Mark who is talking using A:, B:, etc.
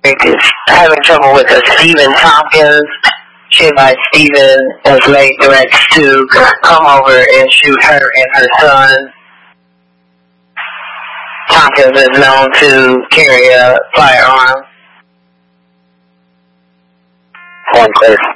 A: is having trouble with a Stephen Tompkins. She invites Stephen as late threats to come over and shoot her and her son. Tompkins is known to carry a firearm.
B: One clear.